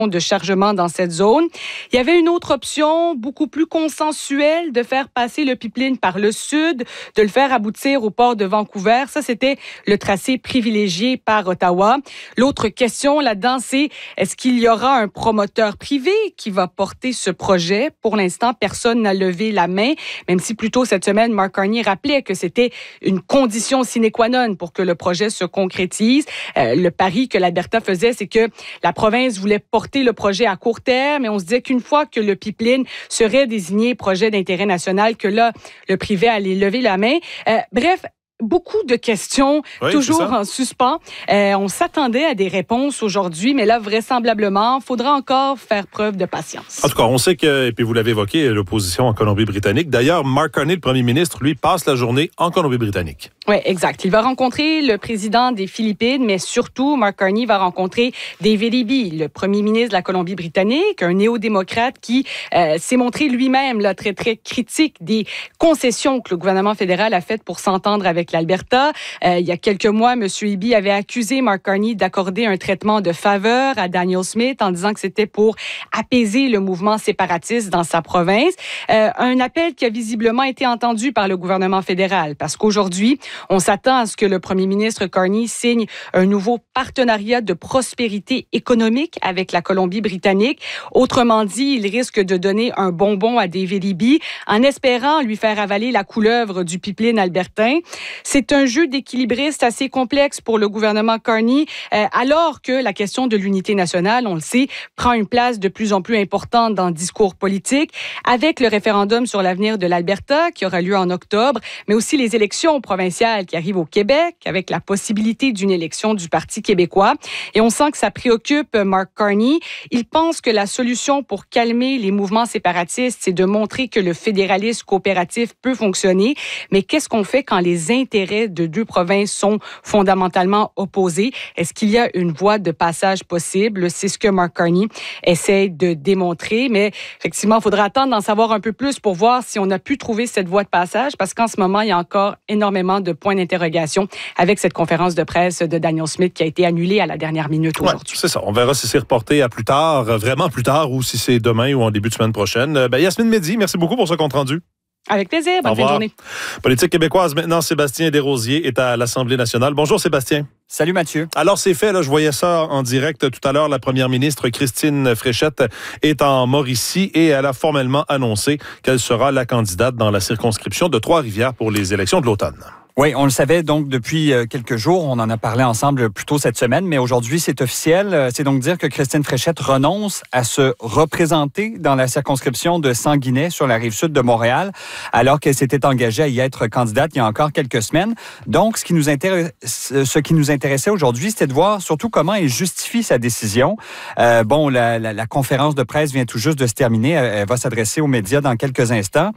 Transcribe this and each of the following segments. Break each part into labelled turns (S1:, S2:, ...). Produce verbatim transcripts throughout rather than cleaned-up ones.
S1: de chargement dans cette zone. Il y avait une autre option, beaucoup plus consensuelle, de faire passer le pipeline par le sud, de le faire aboutir au port de Vancouver. Ça, c'était le tracé privilégié par Ottawa. L'autre question là-dedans, c'est est-ce qu'il y aura un promoteur privé qui va porter ce projet? Pour l'instant, personne n'a levé la main, même si plus tôt cette semaine, Mark Carney rappelait que c'était une condition sine qua non pour que le projet se concrétise. Euh, le pari que l'Alberta faisait, c'est que la province voulait porter le projet à court terme et on se disait qu'une fois que le pipeline serait désigné projet d'intérêt national, que là, le privé allait lever la main. Euh, bref, beaucoup de questions, oui, toujours en suspens. Euh, on s'attendait à des réponses aujourd'hui, mais là, vraisemblablement, il faudra encore faire preuve de patience.
S2: En tout cas, on sait que, et puis vous l'avez évoqué, l'opposition en Colombie-Britannique. D'ailleurs, Mark Carney, le premier ministre, lui, passe la journée en Colombie-Britannique.
S1: Oui, exact. Il va rencontrer le président des Philippines, mais surtout, Mark Carney va rencontrer David Eby, le premier ministre de la Colombie-Britannique, un néo-démocrate qui euh, s'est montré lui-même là, très, très critique des concessions que le gouvernement fédéral a faites pour s'entendre avec l'Alberta. Euh, il y a quelques mois, M. Eby avait accusé Mark Carney d'accorder un traitement de faveur à Danielle Smith en disant que c'était pour apaiser le mouvement séparatiste dans sa province. Euh, un appel qui a visiblement été entendu par le gouvernement fédéral parce qu'aujourd'hui, on s'attend à ce que le premier ministre Carney signe un nouveau partenariat de prospérité économique avec la Colombie-Britannique. Autrement dit, il risque de donner un bonbon à David Eby en espérant lui faire avaler la couleuvre du pipeline albertain. C'est un jeu d'équilibriste assez complexe pour le gouvernement Carney, euh, alors que la question de l'unité nationale, on le sait, prend une place de plus en plus importante dans le discours politique, avec le référendum sur l'avenir de l'Alberta qui aura lieu en octobre, mais aussi les élections provinciales qui arrivent au Québec, avec la possibilité d'une élection du Parti québécois. Et on sent que ça préoccupe Mark Carney. Il pense que la solution pour calmer les mouvements séparatistes, c'est de montrer que le fédéralisme coopératif peut fonctionner. Mais qu'est-ce qu'on fait quand les intérêts de deux provinces sont fondamentalement opposés? Est-ce qu'il y a une voie de passage possible? C'est ce que Mark Carney essaie de démontrer. Mais effectivement, il faudra attendre d'en savoir un peu plus pour voir si on a pu trouver cette voie de passage, parce qu'en ce moment, il y a encore énormément de points d'interrogation avec cette conférence de presse de Danielle Smith qui a été annulée à la dernière minute aujourd'hui.
S2: Ouais, c'est ça. On verra si c'est reporté à plus tard, vraiment plus tard, ou si c'est demain ou en début de semaine prochaine. Ben, Yasmine Mehdi, merci beaucoup pour ce compte-rendu.
S1: Avec plaisir. Bonne fin de journée.
S2: Politique québécoise, maintenant, Sébastien Desrosiers est à l'Assemblée nationale. Bonjour, Sébastien.
S3: Salut, Mathieu.
S2: Alors, c'est fait, là, je voyais ça en direct tout à l'heure. La première ministre Christine Fréchette est en Mauricie et elle a formellement annoncé qu'elle sera la candidate dans la circonscription de Trois-Rivières pour les élections de l'automne.
S3: Oui, on le savait donc depuis quelques jours. On en a parlé ensemble plus tôt cette semaine, mais aujourd'hui, c'est officiel. C'est donc dire que Christine Fréchette renonce à se représenter dans la circonscription de Sanguinet sur la rive sud de Montréal, alors qu'elle s'était engagée à y être candidate il y a encore quelques semaines. Donc, ce qui nous intéresse, ce qui nous intéressait aujourd'hui, c'était de voir surtout comment elle justifie sa décision. Euh, bon, la, la, la conférence de presse vient tout juste de se terminer. Elle, elle va s'adresser aux médias dans quelques instants,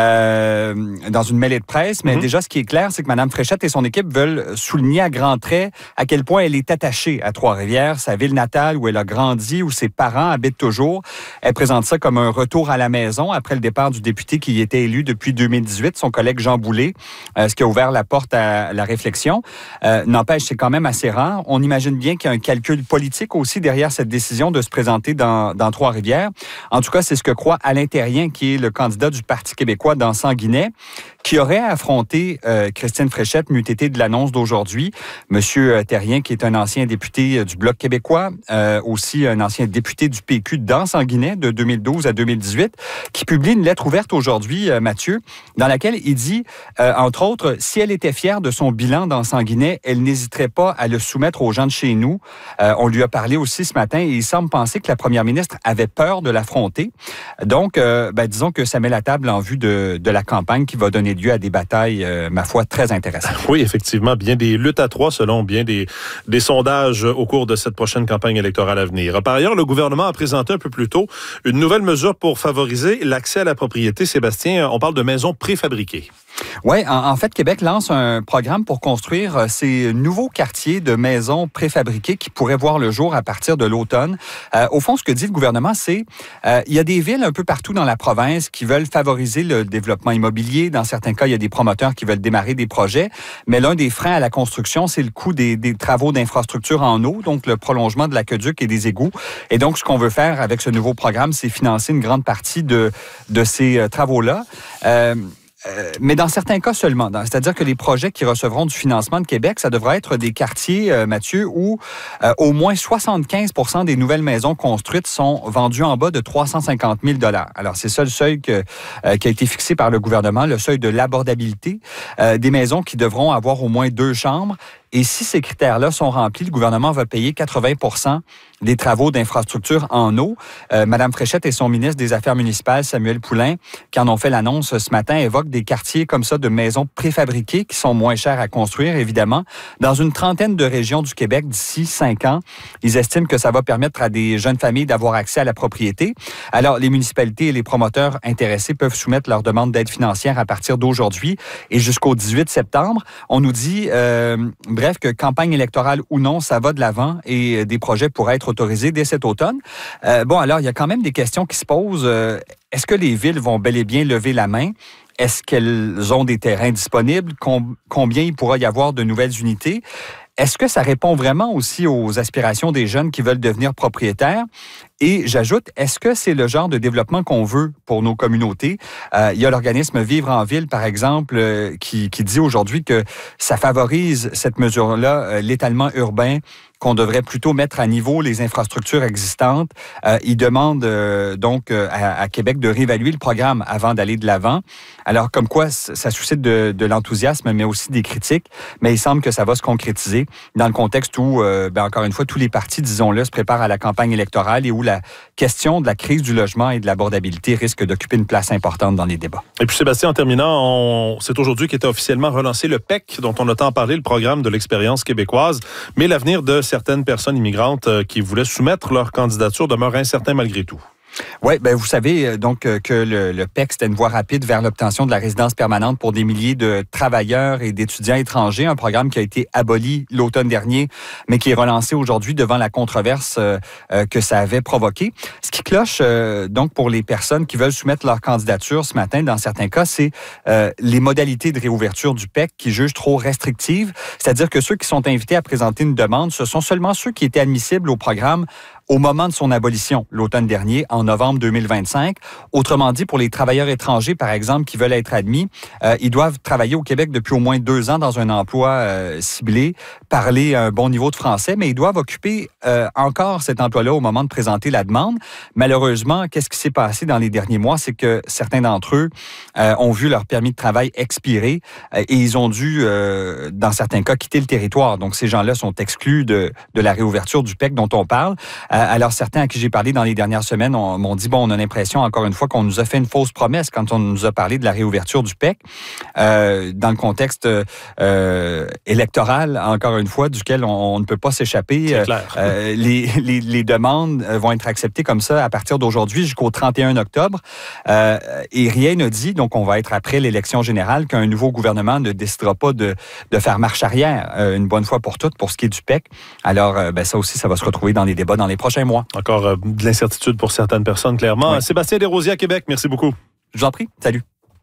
S3: euh, dans une mêlée de presse. Mais mm-hmm. déjà, ce qui est clair, c'est que Mme Fréchette et son équipe veulent souligner à grands traits à quel point elle est attachée à Trois-Rivières, sa ville natale où elle a grandi, où ses parents habitent toujours. Elle présente ça comme un retour à la maison après le départ du député qui y était élu depuis deux mille dix-huit, son collègue Jean Boulet, euh, ce qui a ouvert la porte à la réflexion. Euh, n'empêche, c'est quand même assez rare. On imagine bien qu'il y a un calcul politique aussi derrière cette décision de se présenter dans, dans Trois-Rivières. En tout cas, c'est ce que croit Alain Terrien, qui est le candidat du Parti québécois dans Sanguinet, qui aurait affronté euh, Christine Fréchette, n'eût été de l'annonce d'aujourd'hui. Monsieur Terrien, qui est un ancien député du Bloc québécois, euh, aussi un ancien député du P Q dans Sanguinet de deux mille douze à deux mille dix-huit, qui publie une lettre ouverte aujourd'hui, euh, Mathieu, dans laquelle il dit, euh, entre autres, si elle était fière de son bilan dans Sanguinet, elle n'hésiterait pas à le soumettre aux gens de chez nous. Euh, on lui a parlé aussi ce matin et il semble penser que la première ministre avait peur de l'affronter. Donc, euh, ben, disons que ça met la table en vue de, de la campagne qui va donner lieu à des batailles, euh, ma foi, très intéressantes.
S2: Oui, effectivement, bien des luttes à trois selon bien des, des sondages au cours de cette prochaine campagne électorale à venir. Par ailleurs, le gouvernement a présenté un peu plus tôt une nouvelle mesure pour favoriser l'accès à la propriété. Sébastien, on parle de maisons préfabriquées.
S3: Oui, en, en fait, Québec lance un programme pour construire ces nouveaux quartiers de maisons préfabriquées qui pourraient voir le jour à partir de l'automne. Euh, au fond, ce que dit le gouvernement, c'est euh, il y a des villes un peu partout dans la province qui veulent favoriser le développement immobilier. Dans certains cas, il y a des promoteurs qui veulent démarrer des des projets. Mais l'un des freins à la construction, c'est le coût des, des travaux d'infrastructure en eau, donc le prolongement de l'aqueduc et des égouts. Et donc, ce qu'on veut faire avec ce nouveau programme, c'est financer une grande partie de, de ces euh, travaux-là. Euh, Euh, mais dans certains cas seulement. C'est-à-dire que les projets qui recevront du financement de Québec, ça devra être des quartiers, euh, Mathieu, où euh, au moins soixante-quinze pour cent des nouvelles maisons construites sont vendues en bas de trois cent cinquante mille dollars. Alors, c'est ça le seuil que, euh, qui a été fixé par le gouvernement, le seuil de l'abordabilité. Euh, des maisons qui devront avoir au moins deux chambres. Et si ces critères-là sont remplis, le gouvernement va payer quatre-vingts pour cent des travaux d'infrastructure en eau. Euh, Madame Fréchette et son ministre des Affaires municipales, Samuel Poulin, qui en ont fait l'annonce ce matin, évoquent des quartiers comme ça de maisons préfabriquées qui sont moins chères à construire, évidemment. Dans une trentaine de régions du Québec d'ici cinq ans, ils estiment que ça va permettre à des jeunes familles d'avoir accès à la propriété. Alors, les municipalités et les promoteurs intéressés peuvent soumettre leur demande d'aide financière à partir d'aujourd'hui et jusqu'au dix-huit septembre. On nous dit... Euh, Bref, que campagne électorale ou non, ça va de l'avant et des projets pourraient être autorisés dès cet automne. Euh, bon, alors, il y a quand même des questions qui se posent. Euh, est-ce que les villes vont bel et bien lever la main? Est-ce qu'elles ont des terrains disponibles? Com- combien il pourra y avoir de nouvelles unités? Est-ce que ça répond vraiment aussi aux aspirations des jeunes qui veulent devenir propriétaires? Et j'ajoute, est-ce que c'est le genre de développement qu'on veut pour nos communautés? Euh, il y a l'organisme Vivre en Ville, par exemple, euh, qui, qui dit aujourd'hui que ça favorise cette mesure-là, euh, l'étalement urbain, qu'on devrait plutôt mettre à niveau les infrastructures existantes. Euh, il demande euh, donc euh, à, à Québec de réévaluer le programme avant d'aller de l'avant. Alors, comme quoi, ça suscite de, de l'enthousiasme, mais aussi des critiques. Mais il semble que ça va se concrétiser dans le contexte où, euh, ben, encore une fois, tous les partis, disons-le, se préparent à la campagne électorale et où la question de la crise du logement et de l'abordabilité risque d'occuper une place importante dans les débats.
S2: Et puis, Sébastien, en terminant, on... c'est aujourd'hui qu'était officiellement relancé le P E C, dont on a tant parlé, le programme de l'expérience québécoise. Mais l'avenir de certaines personnes immigrantes qui voulaient soumettre leur candidature demeure incertain malgré tout.
S3: Oui, ben vous savez donc que le, le P E C, c'était une voie rapide vers l'obtention de la résidence permanente pour des milliers de travailleurs et d'étudiants étrangers, un programme qui a été aboli l'automne dernier, mais qui est relancé aujourd'hui devant la controverse euh, que ça avait provoqué. Ce qui cloche euh, donc pour les personnes qui veulent soumettre leur candidature ce matin, dans certains cas, c'est euh, les modalités de réouverture du P E C qui jugent trop restrictives, c'est-à-dire que ceux qui sont invités à présenter une demande, ce sont seulement ceux qui étaient admissibles au programme au moment de son abolition, l'automne dernier, en novembre deux mille vingt-cinq. Autrement dit, pour les travailleurs étrangers, par exemple, qui veulent être admis, euh, ils doivent travailler au Québec depuis au moins deux ans dans un emploi euh, ciblé, parler un bon niveau de français, mais ils doivent occuper euh, encore cet emploi-là au moment de présenter la demande. Malheureusement, qu'est-ce qui s'est passé dans les derniers mois? C'est que certains d'entre eux euh, ont vu leur permis de travail expirer euh, et ils ont dû, euh, dans certains cas, quitter le territoire. Donc, ces gens-là sont exclus de, de la réouverture du P E C dont on parle. Alors, certains à qui j'ai parlé dans les dernières semaines on, m'ont dit, bon, on a l'impression, encore une fois, qu'on nous a fait une fausse promesse quand on nous a parlé de la réouverture du P E C, euh, dans le contexte euh, électoral, encore une fois, duquel on, on ne peut pas s'échapper.
S2: C'est clair.
S3: Euh, les, les, les demandes vont être acceptées comme ça à partir d'aujourd'hui jusqu'au trente et un octobre. Euh, et rien ne dit, donc on va être après l'élection générale, qu'un nouveau gouvernement ne décidera pas de, de faire marche arrière euh, une bonne fois pour toutes pour ce qui est du P E C. Alors, euh, ben, ça aussi, ça va se retrouver dans les débats dans les prochains mois.
S2: Encore euh, de l'incertitude pour certaines personnes, clairement.
S3: Oui.
S2: Sébastien Desrosiers à Québec, merci beaucoup.
S3: Je vous en prie. Salut.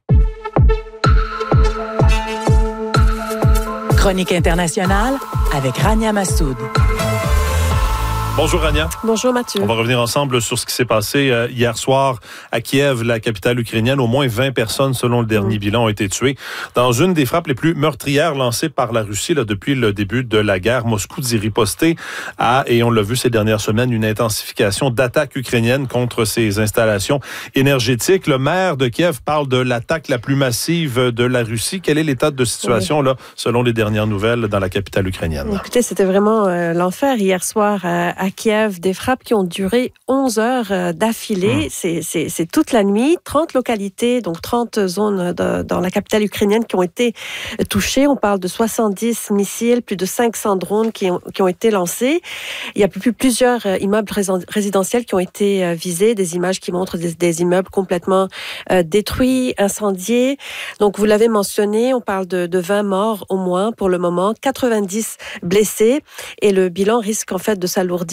S4: Chronique internationale avec Rania Massoud.
S2: Bonjour Rania.
S5: Bonjour Mathieu.
S2: On va revenir ensemble sur ce qui s'est passé euh, hier soir à Kiev, la capitale ukrainienne. Au moins vingt personnes, selon le dernier mmh. bilan, ont été tuées dans une des frappes les plus meurtrières lancées par la Russie là, depuis le début de la guerre. Moscou dit riposter à, et on l'a vu ces dernières semaines, une intensification d'attaques ukrainiennes contre ces installations énergétiques. Le maire de Kiev parle de l'attaque la plus massive de la Russie. Quel est l'état de situation, oui. là, selon les dernières nouvelles dans la capitale ukrainienne?
S5: Écoutez, c'était vraiment euh, l'enfer hier soir euh, à Kiev, des frappes qui ont duré onze heures euh, d'affilée. Mmh. C'est, c'est, c'est toute la nuit. trente localités, donc trente zones de, dans la capitale ukrainienne qui ont été touchées. On parle de soixante-dix missiles, plus de cinq cents drones qui ont, qui ont été lancés. Il y a plus, plusieurs euh, immeubles résidentiels qui ont été euh, visés, des images qui montrent des, des immeubles complètement euh, détruits, incendiés. Donc, vous l'avez mentionné, on parle de, de vingt morts au moins pour le moment, quatre-vingt-dix blessés. Et le bilan risque en fait de s'alourdir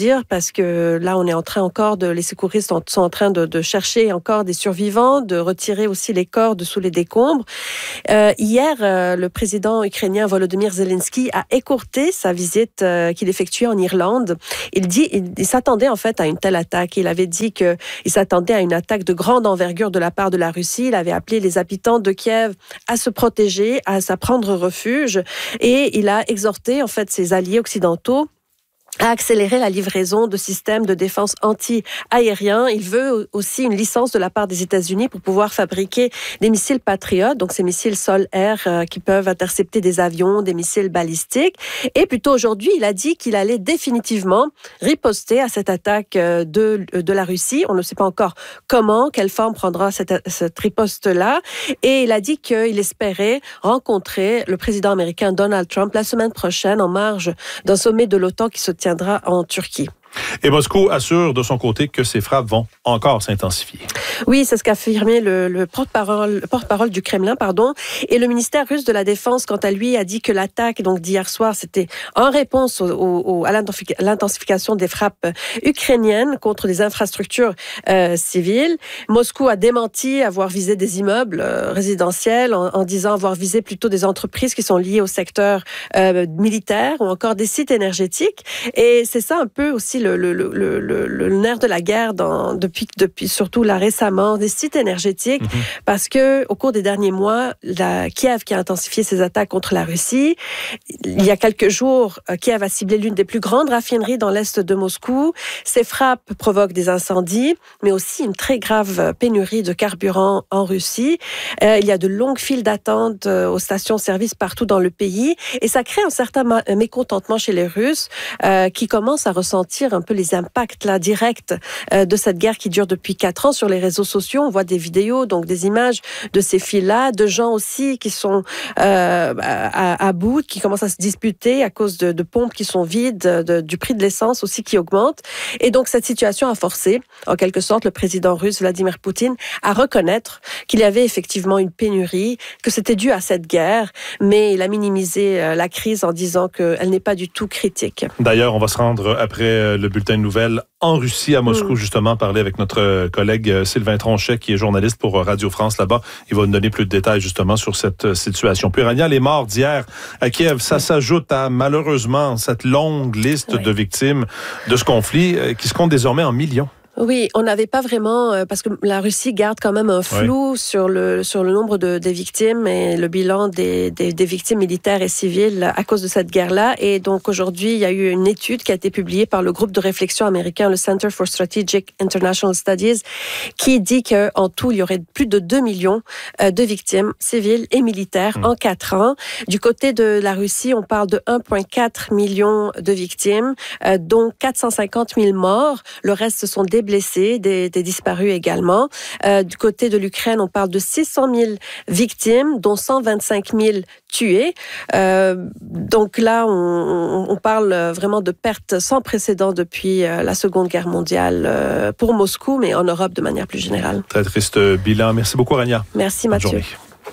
S5: dire, parce que là, on est en train encore de, les secouristes sont, sont en train de, de chercher encore des survivants, de retirer aussi les corps de sous les décombres. Euh, hier, euh, le président ukrainien Volodymyr Zelensky a écourté sa visite euh, qu'il effectuait en Irlande. Il dit, il, il s'attendait en fait à une telle attaque. Il avait dit que il s'attendait à une attaque de grande envergure de la part de la Russie. Il avait appelé les habitants de Kiev à se protéger, à, à prendre refuge, et il a exhorté en fait ses alliés occidentaux à accélérer la livraison de systèmes de défense anti-aériens. Il veut aussi une licence de la part des États-Unis pour pouvoir fabriquer des missiles Patriot, donc ces missiles sol-air euh, qui peuvent intercepter des avions, des missiles balistiques. Et plus tôt aujourd'hui, il a dit qu'il allait définitivement riposter à cette attaque de, de la Russie. On ne sait pas encore comment, quelle forme prendra cette, cette riposte-là. Et il a dit qu'il espérait rencontrer le président américain Donald Trump la semaine prochaine en marge d'un sommet de l'OTAN qui se tiendra en Turquie.
S2: Et Moscou assure de son côté que ces frappes vont encore s'intensifier.
S5: Oui, c'est ce qu'a affirmé le, le porte-parole, le porte-parole du Kremlin, pardon. Et le ministère russe de la Défense, quant à lui, a dit que l'attaque donc d'hier soir, c'était en réponse au, au, à l'intensification des frappes ukrainiennes contre des infrastructures euh, civiles. Moscou a démenti avoir visé des immeubles euh, résidentiels en, en disant avoir visé plutôt des entreprises qui sont liées au secteur euh, militaire ou encore des sites énergétiques. Et c'est ça un peu aussi le, le, le, le, le, le nerf de la guerre dans, depuis, depuis surtout là récemment, des sites énergétiques, mm-hmm. parce que au cours des derniers mois, la Kiev qui a intensifié ses attaques contre la Russie, il y a quelques jours, Kiev a ciblé l'une des plus grandes raffineries dans l'est de Moscou. Ces frappes provoquent des incendies, mais aussi une très grave pénurie de carburant en Russie. Euh, il y a de longues files d'attente aux stations-service partout dans le pays, et ça crée un certain mécontentement chez les Russes euh, qui commencent à ressentir un peu les impacts là, directs euh, de cette guerre qui dure depuis quatre ans sur les réseaux sociaux. On voit des vidéos, donc des images de ces files-là, de gens aussi qui sont euh, à, à bout, qui commencent à se disputer à cause de, de pompes qui sont vides, de, du prix de l'essence aussi qui augmente. Et donc cette situation a forcé, en quelque sorte, le président russe Vladimir Poutine à reconnaître qu'il y avait effectivement une pénurie, que c'était dû à cette guerre, mais il a minimisé la crise en disant qu'elle n'est pas du tout critique.
S2: D'ailleurs, on va se rendre après le bulletin de nouvelles en Russie, à Moscou, mmh. justement, parler avec notre collègue Sylvain Tronchet, qui est journaliste pour Radio France là-bas. Il va nous donner plus de détails, justement, sur cette situation. Puis, Rania, les morts d'hier à Kiev, ça s'ajoute à, malheureusement, cette longue liste oui. de victimes de ce conflit qui se compte désormais en millions.
S5: Oui, on n'avait pas vraiment, euh, parce que la Russie garde quand même un flou ouais. sur le sur le nombre de des victimes et le bilan des, des des victimes militaires et civiles à cause de cette guerre-là. Et donc aujourd'hui, il y a eu une étude qui a été publiée par le groupe de réflexion américain, le Center for Strategic International Studies, qui dit que en tout, il y aurait plus de deux millions de victimes civiles et militaires mmh. en quatre ans. Du côté de la Russie, on parle de un virgule quatre million de victimes, euh, dont quatre cent cinquante mille morts. Le reste, ce sont des blessés, des, des disparus également. Euh, du côté de l'Ukraine, on parle de six cent mille victimes, dont cent vingt-cinq mille tués. Euh, donc là, on, on parle vraiment de pertes sans précédent depuis la Seconde Guerre mondiale euh, pour Moscou, mais en Europe de manière plus générale.
S2: Très triste bilan. Merci beaucoup, Rania.
S5: Merci, Mathieu.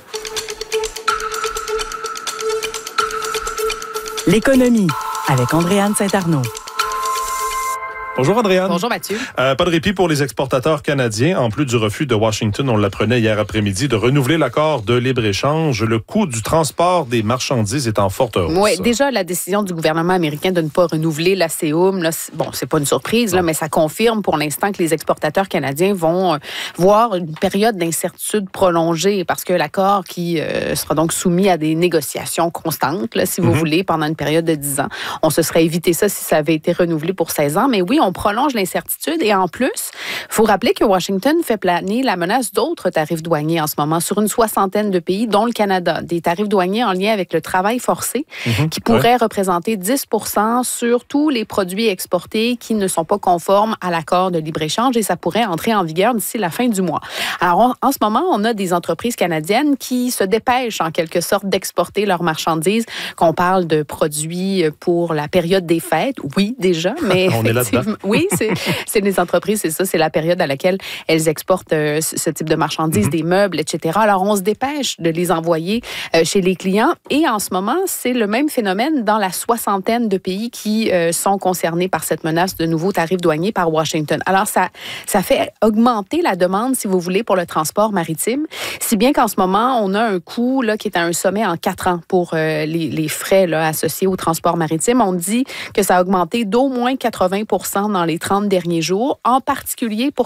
S4: L'économie avec Andréane Saint-Arnaud.
S2: Bonjour Andréane.
S1: Bonjour Mathieu.
S2: Euh, pas de répit pour les exportateurs canadiens. En plus du refus de Washington, on l'apprenait hier après-midi, de renouveler l'accord de libre-échange. Le coût du transport des marchandises est en forte hausse.
S6: Oui, déjà la décision du gouvernement américain de ne pas renouveler l'A C O M, là, c'est, bon, c'est pas une surprise, là, mais ça confirme pour l'instant que les exportateurs canadiens vont euh, voir une période d'incertitude prolongée parce que l'accord qui euh, sera donc soumis à des négociations constantes, là, si vous mm-hmm. voulez, pendant une période de dix ans. On se serait évité ça si ça avait été renouvelé pour seize ans, mais oui, on prolonge l'incertitude et en plus, il faut rappeler que Washington fait planer la menace d'autres tarifs douaniers en ce moment sur une soixantaine de pays, dont le Canada. Des tarifs douaniers en lien avec le travail forcé mm-hmm. qui pourraient ouais. représenter dix pour cent sur tous les produits exportés qui ne sont pas conformes à l'accord de libre-échange et ça pourrait entrer en vigueur d'ici la fin du mois. Alors, on, en ce moment, on a des entreprises canadiennes qui se dépêchent en quelque sorte d'exporter leurs marchandises, qu'on parle de produits pour la période des fêtes. Oui, déjà, mais
S2: on est là-dedans.
S6: Oui, c'est, c'est les entreprises, c'est ça, c'est la période à laquelle elles exportent euh, ce type de marchandises, mm-hmm. des meubles, et cetera. Alors, on se dépêche de les envoyer euh, chez les clients. Et en ce moment, c'est le même phénomène dans la soixantaine de pays qui euh, sont concernés par cette menace de nouveaux tarifs douaniers par Washington. Alors, ça, ça fait augmenter la demande, si vous voulez, pour le transport maritime, si bien qu'en ce moment, on a un coût là, qui est à un sommet en quatre ans pour euh, les, les frais là, associés au transport maritime. On dit que ça a augmenté d'au moins quatre-vingts pour cent dans les trente derniers jours, en particulier pour